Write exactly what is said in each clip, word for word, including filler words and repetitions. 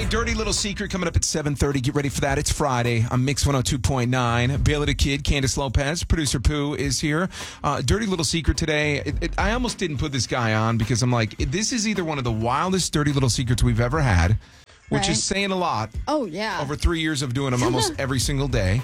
Dirty Little Secret coming up at seven thirty. Get ready for that. It's Friday. I'm Mix one oh two point nine. Bailey the Kid, Candace Lopez, producer Pooh is here. Uh, Dirty Little Secret today. It, it, I almost didn't put this guy on because I'm like, this is either one of the wildest Dirty Little Secrets we've ever had, which right. is saying a lot. Oh, yeah. Over three years of doing them almost every single day.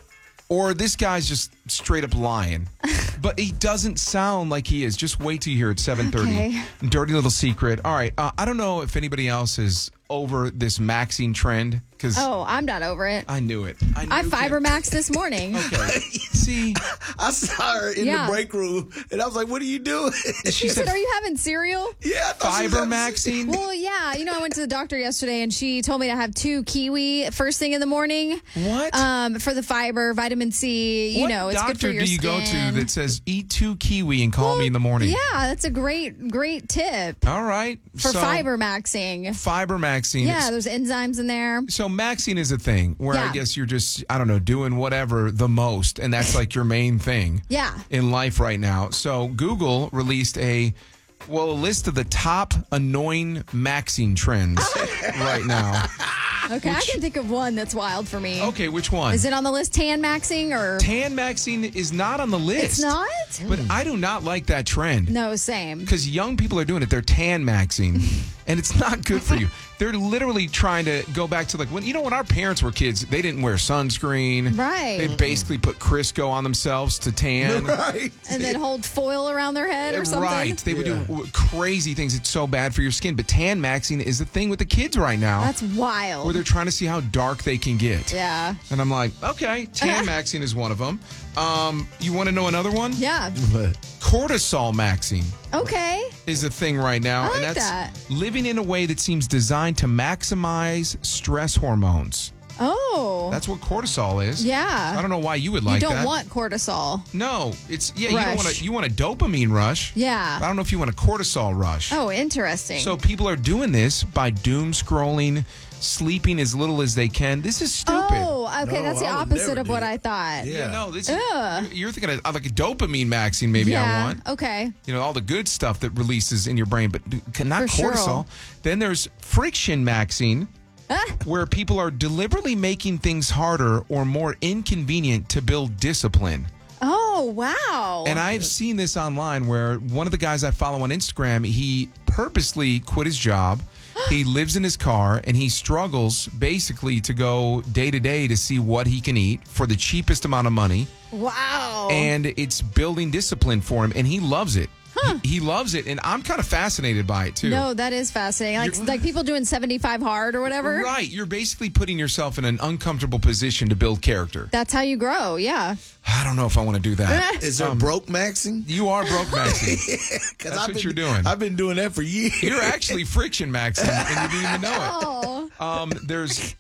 Or this guy's just straight up lying. But he doesn't sound like he is. Just wait till you hear it at seven thirty. Okay. Dirty Little Secret. All right. Uh, I don't know if anybody else is over this maxing trend. Cause Oh, I'm not over it. I knew it. I, knew I fiber maxed this morning. Okay. See, I saw her in Yeah. the break room, and I was like, what are you doing? she She said said, are you having cereal? Yeah, I thought she was fiber having- maxing. Well, yeah. You know, I went to the doctor yesterday, and she told me to have two kiwi first thing in the morning. What? Um, for the fiber, vitamin C. You what know, it's doctor good for your do you skin. go to that says eat two kiwi and call Well, me in the morning? Yeah, that's a great, great tip All right. for so, fiber maxing. Fiber maxing. Yeah, there's enzymes in there. So maxing is a thing where I Yeah. guess you're just, I don't know, doing whatever the most, and that's like your main thing Yeah. in life right now. So Google released a, well, a list of the top annoying maxing trends right now. Okay, I can think of one that's wild for me. Okay, which one? Is it on the list, tan maxing, or? Tan maxing is not on the list. It's not? But I do not like that trend. No, same. Because young people are doing it. They're tan maxing, and it's not good for you. They're literally trying to go back to like when, you know, when our parents were kids, they didn't wear sunscreen. Right. They basically put Crisco on themselves to tan. Right. And then hold foil around their head or something. Right. They would Yeah. do w- crazy things. It's so bad for your skin. But tan maxing is the thing with the kids right now. That's wild. where they're trying to see how dark they can get. Yeah. And I'm like, okay, tan maxing is one of them. Um, you want to know another one? Yeah. Cortisol maxing Okay. is a thing right now. I like and that's that. living in a way that seems designed to maximize stress hormones. Oh. That's what cortisol is. Yeah. I don't know why you would You like don't that. want cortisol. No, it's yeah, you don't Rush. want to you want a dopamine rush. Yeah. I don't know if you want a cortisol rush. Oh, interesting. So people are doing this by doom scrolling, sleeping as little as they can. This is stupid. Oh, okay. No, that's the I would opposite never of do what it. I thought. Yeah. Yeah, no, this is, Ugh. you're, you're thinking of uh, like a dopamine maxing maybe Yeah. I want. Okay. You know, all the good stuff that releases in your brain, but d- not For cortisol. sure. Then there's friction maxing, Ah. where people are deliberately making things harder or more inconvenient to build discipline. Oh, wow. And I've seen this online where one of the guys I follow on Instagram, he purposely quit his job. He lives in his car and he struggles basically to go day to day to see what he can eat for the cheapest amount of money. Wow. And it's building discipline for him, and he loves it. He, he loves it, and I'm kind of fascinated by it too. No, that is fascinating. Like, You're- like people doing seventy-five hard or whatever. Right, you're basically putting yourself in an uncomfortable position to build character. That's how you grow. Yeah. I don't know if I want to do that. Is there broke maxing? You are broke maxing. Because That's what you're doing. I've been doing that for years. You're actually friction maxing, and you didn't even know Oh, it. Um, there's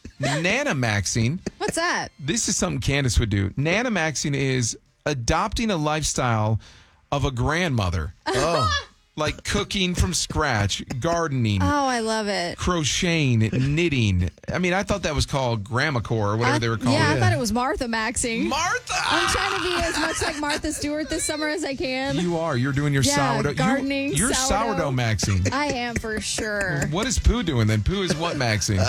nanomaxing. what's that? This is something Candace would do. Nanomaxing is adopting a lifestyle of a grandmother. Oh. Like cooking from scratch, gardening, Oh, I love it. crocheting, knitting. I mean, I thought that was called grandmacore or whatever I- they were calling yeah, it. I thought it was Martha maxing. Martha! I'm trying to be as much like Martha Stewart this summer as I can. You are. You're doing your Yeah, sourdough. gardening, you, you're sourdough. sourdough maxing. I am for sure. What is Pooh doing then? Pooh is what maxing?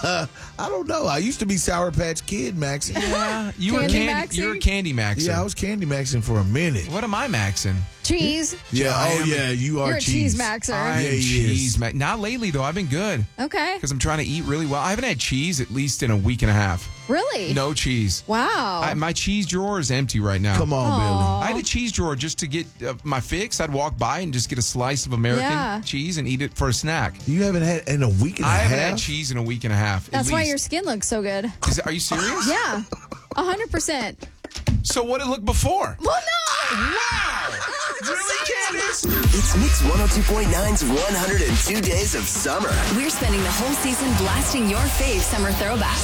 I don't know. I used to be Sour Patch Kid maxing. Yeah, you were Candy candy. maxing? You're candy maxing. Yeah, I was candy maxing for a minute. What am I maxing? Cheese. Yeah, I oh am- yeah, you are You're a cheese maxer. I Yeah, am he cheese is. max. Not lately though. I've been good Okay. because I'm trying to eat really well. I haven't had cheese at least in a week and a half. Really? No cheese. Wow. I, my cheese drawer is empty right now. Come on, Aw. I had a cheese drawer just to get uh, my fix. I'd walk by and just get a slice of American Yeah. cheese and eat it for a snack. Billy. You haven't had in a week and a I half. haven't had cheese in a week and a half. at That's why least. your skin looks so good. Is it- are you serious? Yeah. A hundred percent. So what did it look before? Well, no. Wow! Really, Candace? It's Mix one oh two point nine's one hundred two Days of Summer. We're spending the whole season blasting your fave summer throwbacks.